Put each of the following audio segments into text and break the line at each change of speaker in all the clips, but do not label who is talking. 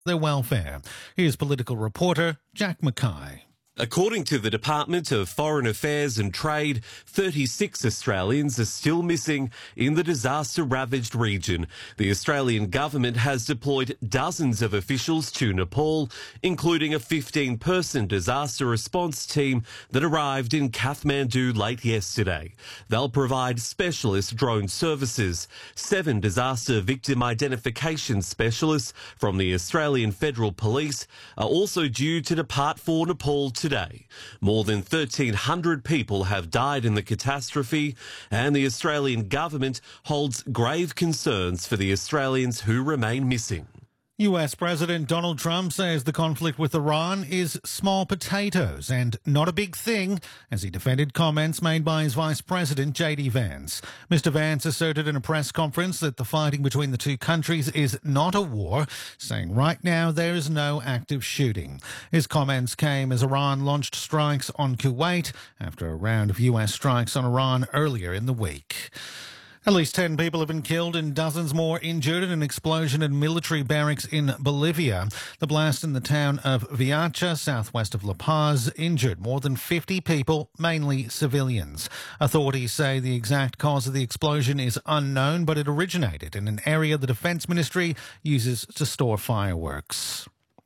their welfare. Here's political reporter Jack Mackay.
According to the Department of Foreign Affairs and Trade, 36 Australians are still missing in the disaster-ravaged region. The Australian government has deployed dozens of officials to Nepal, including a 15-person disaster response team that arrived in Kathmandu late yesterday. They'll provide specialist drone services. 7 disaster victim identification specialists from the Australian Federal Police are also due to depart for Nepal today. More than 1,300 people have died in the catastrophe, and the Australian government holds grave concerns for the Australians who remain missing.
US President Donald Trump says the conflict with Iran is small potatoes and not a big thing, as he defended comments made by his Vice President J.D. Vance. Mr. Vance asserted in a press conference that the fighting between the two countries is not a war, saying right now there is no active shooting. His comments came as Iran launched strikes on Kuwait after a round of US strikes on Iran earlier in the week. At least 10 people have been killed and dozens more injured in an explosion in military barracks in Bolivia. The blast in the town of Viacha, southwest of La Paz, injured more than 50 people, mainly civilians. Authorities say the exact cause of the explosion is unknown, but it originated in an area the Defence Ministry uses to store fireworks.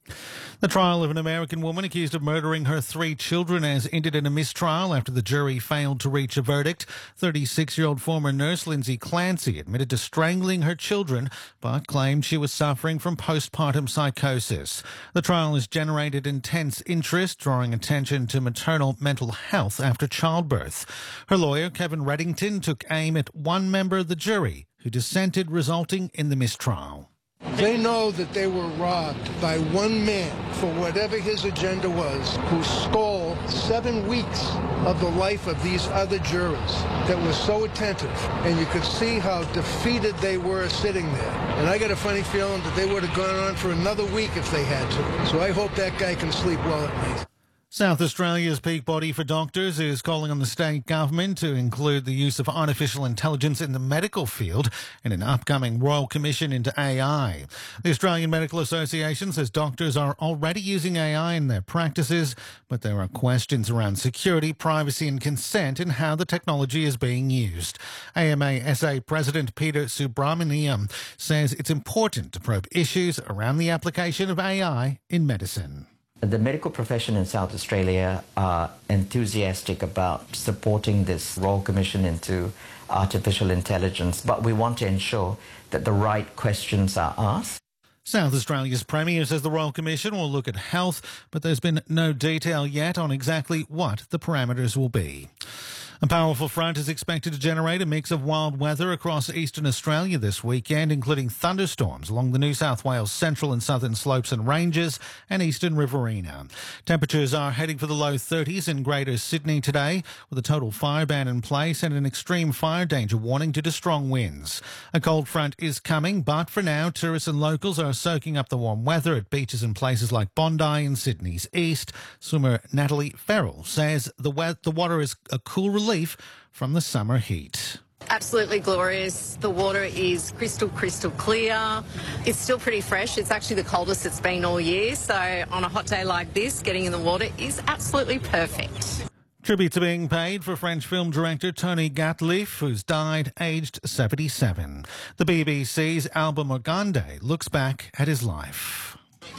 The trial of an American woman accused of murdering her 3 children has ended in a mistrial after the jury failed to reach a verdict. 36-year-old former nurse Lindsay Clancy admitted to strangling her children, but claimed she was suffering from postpartum psychosis. The trial has generated intense interest, drawing attention to maternal mental health after childbirth. Her lawyer, Kevin Reddington, took aim at one member of the jury who dissented, resulting in the mistrial.
They know that they were robbed by one man for whatever his agenda was, who stole 7 weeks of the life of these other jurors that were so attentive. And you could see how defeated they were sitting there. And I got a funny feeling that they would have gone on for another week if they had to. So I hope that guy can sleep well at night.
South Australia's peak body for doctors is calling on the state government to include the use of artificial intelligence in the medical field in an upcoming Royal Commission into AI. The Australian Medical Association says doctors are already using AI in their practices, but there are questions around security, privacy and consent in how the technology is being used. AMA-SA President Peter Subramaniam says it's important to probe issues around the application of AI in medicine.
The medical profession in South Australia are enthusiastic about supporting this Royal Commission into artificial intelligence, but we want to ensure that the right questions are asked.
South Australia's Premier says the Royal Commission will look at health, but there's been no detail yet on exactly what the parameters will be. A powerful front is expected to generate a mix of wild weather across eastern Australia this weekend, including thunderstorms along the New South Wales central and southern slopes and ranges and eastern Riverina. Temperatures are heading for the low 30s in Greater Sydney today, with a total fire ban in place and an extreme fire danger warning due to strong winds. A cold front is coming, but for now, tourists and locals are soaking up the warm weather at beaches in places like Bondi and Sydney's east. Swimmer Natalie Farrell says the water is a cool relief from the summer heat.
Absolutely glorious. The water is crystal clear. It's still pretty fresh. It's actually the coldest it's been all year. So on a hot day like this, getting in the water is absolutely perfect.
Tributes are being paid for French film director Tony Gatliff, who's died aged 77. The BBC's Alba Morgande looks back at his life.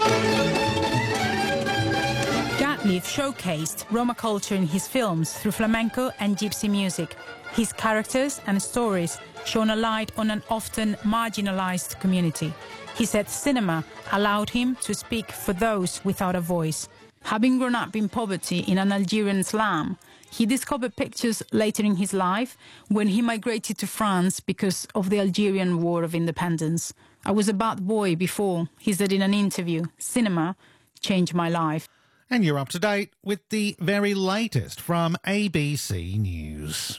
Gatliff showcased Roma culture in his films through flamenco and gypsy music. His characters and stories shone a light on an often marginalized community. He said cinema allowed him to speak for those without a voice. Having grown up in poverty in an Algerian slum, he discovered pictures later in his life when he migrated to France because of the Algerian War of Independence. I was a bad boy before, he said in an interview. Cinema changed my life.
And you're up to date with the very latest from ABC News.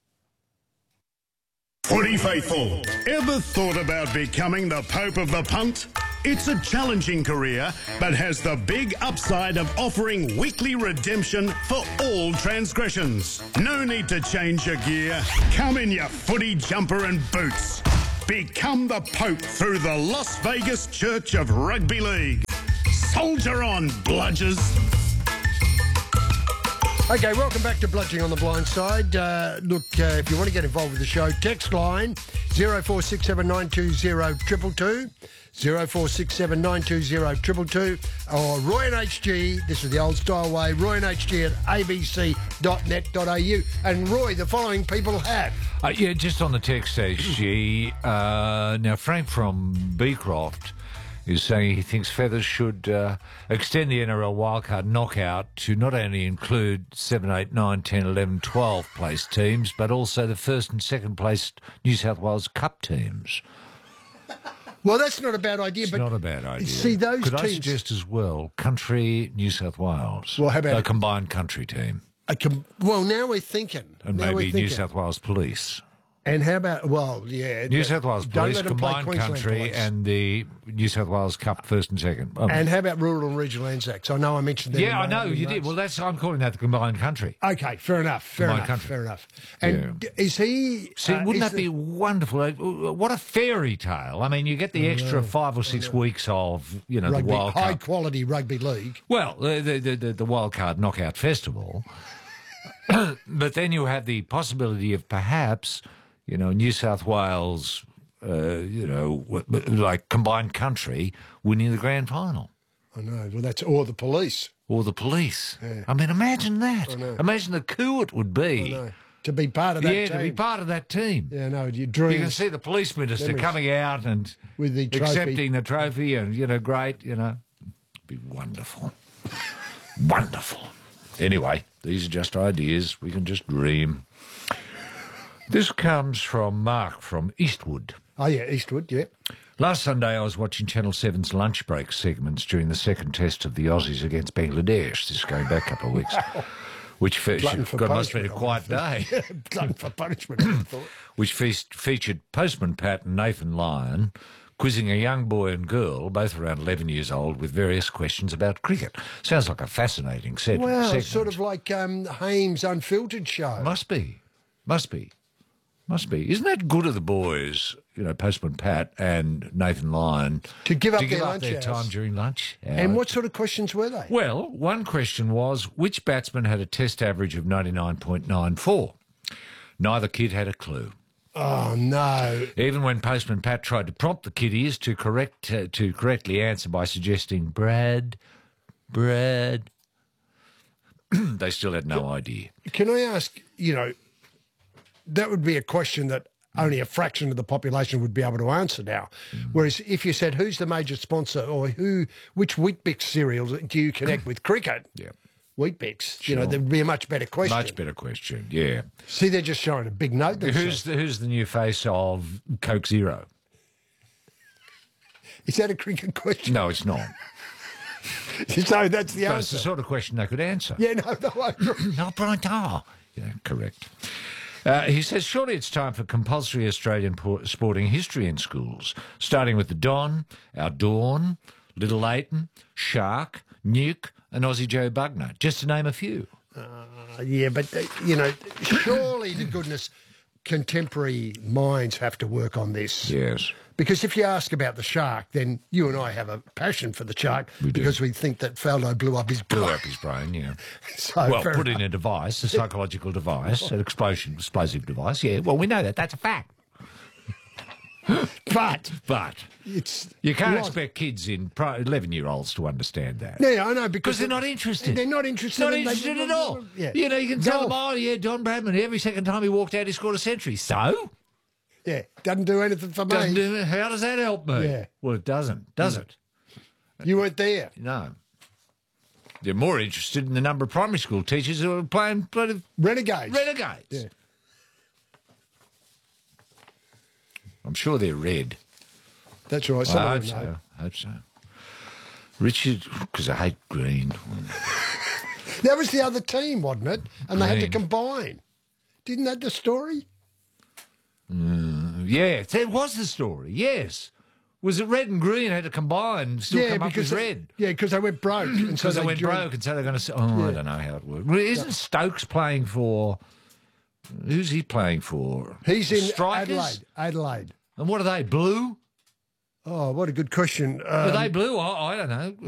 Footy faithful, ever thought about becoming the Pope of the Punt? It's a challenging career, but has the big upside of offering weekly redemption for all transgressions. No need to change your gear. Come in your footy jumper and boots. Become the Pope through the Las Vegas Church of Rugby League. Soldier on, bludgers.
Okay, welcome back to Bludging on the Blind Side. If you want to get involved with the show, text line 0467920222, 0467920222, or Roy and HG, this is the old style way, Roy and HG at abc.net.au. And Roy, the following people have.
Just on the text, HG. Now, Frank from Beecroft is saying he thinks Feathers should extend the NRL wildcard knockout to not only include 7, 8, 9, 10, 11, 12 place teams, but also the first and second place New South Wales Cup teams.
Well, that's not a bad idea.
It's
but
not a bad idea.
See, those
Could
teams...
I suggest as well, Country New South Wales?
Well, how about
a combined country team?
Well, now we're thinking.
And maybe New South Wales Police.
And how about, well, yeah.
New South Wales Police, combined
Queensland
country,
Police.
And the New South Wales Cup first and second.
And how about rural and regional Anzacs? I know I mentioned that.
Yeah, I know you did. Well, I'm calling that the combined country.
Okay, fair enough. Fair enough. And is he...
See, wouldn't that be wonderful? What a fairy tale. I mean, you get the extra 5 or 6 weeks of, the World Cup.
High-quality rugby league.
Well, the Wild Card Knockout Festival. But then you have the possibility of perhaps... New South Wales, like combined country, winning the grand final.
I know. Well, or the police.
Or the police.
Yeah.
I mean, imagine that.
I know.
Imagine the coup it would be.
I know. To be part of that team.
Yeah, to be part of that team.
Yeah, no, your dreams.
You can see the police minister coming out and
with the
accepting the trophy and, great, It'd be wonderful. Wonderful. Anyway, these are just ideas. We can just dream. This comes from Mark from Eastwood.
Oh, yeah, Eastwood, yeah.
Last Sunday I was watching Channel 7's lunch break segments during the second test of the Aussies against Bangladesh. This is going back a couple of weeks. Which must have been a quiet day.
Glutton for punishment, I thought.
Which featured Postman Pat and Nathan Lyon quizzing a young boy and girl, both around 11 years old, with various questions about cricket. Sounds like a fascinating segment.
Well, it's sort of like Hames' Unfiltered show.
Must be. Isn't that good of the boys, Postman Pat and Nathan Lyon,
to give up
their time during lunch?
And what sort of questions were they?
Well, one question was, which batsman had a test average of 99.94? Neither kid had a clue.
Oh, no.
Even when Postman Pat tried to prompt the kiddies to correctly answer by suggesting Brad, they still had no idea.
Can I ask, that would be a question that only a fraction of the population would be able to answer now. Whereas if you said, who's the major sponsor or which Weet-Bix cereals do you connect with cricket?
Yeah.
Weet-Bix,
Sure.
there'd be a much better question.
Much better question, yeah.
See, they're just showing a big note.
Who's the new face of Coke Zero?
Is that a cricket question?
No, it's not.
So that's the answer.
It's the sort of question they could answer.
Yeah, no, I agree.
No, Brian. Yeah, correct. He says, surely it's time for compulsory Australian sporting history in schools, starting with the Don, our Dawn, Little Leighton, Shark, Nuke, and Aussie Joe Bugner, just to name a few.
Yeah, but, surely, to goodness, contemporary minds have to work on this.
Yes.
Because if you ask about the shark, then you and I have a passion for the shark because we think that Faldo blew up his brain.
Yeah.
So
put in a device, a psychological device, an explosive device. Yeah, well, we know that. That's a fact.
But
you can't expect kids 11-year-olds to understand that.
Yeah, I know, because
they're not interested.
They're not interested.
Not interested at all.
Yeah.
You can tell them, Don Bradman, every second time he walked out, he scored a century. So?
Yeah, doesn't do anything for me.
How does that help me?
Yeah.
Well, it doesn't, does it?
You weren't there.
No. They're more interested in the number of primary school teachers who are playing
Renegades.
Yeah. I'm sure they're red.
That's right.
I hope so. Richard, because I hate green.
That was the other team, wasn't it? And they had to combine. Didn't that the story?
Yeah, it was the story, yes. Was it red and green had to combine and still come up with red?
Yeah, because they went broke. And
so they went broke, and so they're going to say, I don't know how it works. Isn't Stokes playing for... Who's he playing for?
He's in
Strikers?
Adelaide.
And what are they, blue?
Oh, what a good question.
Are they blue? I don't know.